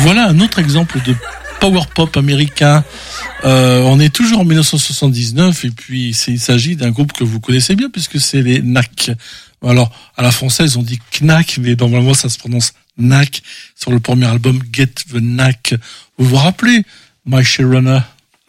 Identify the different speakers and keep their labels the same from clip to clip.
Speaker 1: Voilà un autre exemple de power pop américain. On est toujours en 1979 et puis il s'agit d'un groupe que vous connaissez bien puisque c'est les Knack. Alors à la française on dit Knack, mais normalement ça se prononce Knack sur le premier album Get the Knack. Vous vous rappelez My Sharona?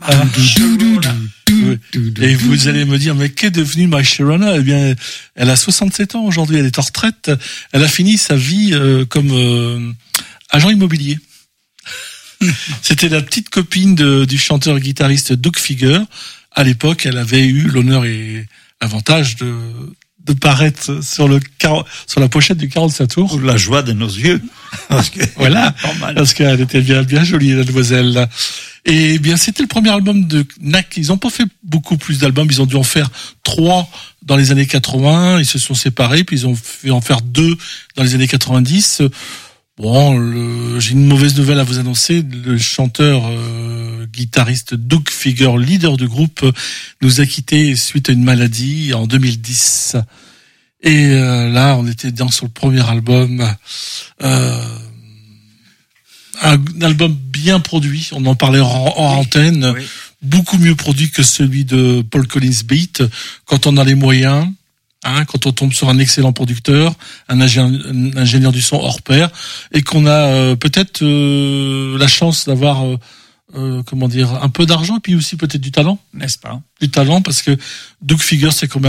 Speaker 1: Et vous allez me dire, mais qu'est devenue My Sharona? Eh bien, elle a 67 ans aujourd'hui, elle est en retraite. Elle a fini sa vie comme agent immobilier. C'était la petite copine du chanteur-guitariste Doug Figger. À l'époque, elle avait eu l'honneur et l'avantage de paraître sur la pochette du 45 tours.
Speaker 2: Pour la joie de nos yeux.
Speaker 1: Voilà, parce qu'elle était bien jolie, la demoiselle. Et bien, c'était le premier album de Knack. Ils n'ont pas fait beaucoup plus d'albums. Ils ont dû en faire 3 dans les années 80. Ils se sont séparés, puis ils ont fait en faire 2 dans les années 90. Bon, j'ai une mauvaise nouvelle à vous annoncer. Le chanteur guitariste Doug Figger, leader du groupe, nous a quittés suite à une maladie en 2010. Et là, on était sur le premier album. Un album bien produit, on en parlait en antenne, oui. Beaucoup mieux produit que celui de Paul Collins Beat, quand on a les moyens, quand on tombe sur un excellent producteur, un ingénieur du son hors pair, et qu'on a peut-être la chance d'avoir un peu d'argent, et puis aussi peut-être du talent.
Speaker 2: N'est-ce pas?
Speaker 1: Du talent, parce que Doug Figger, c'est quand même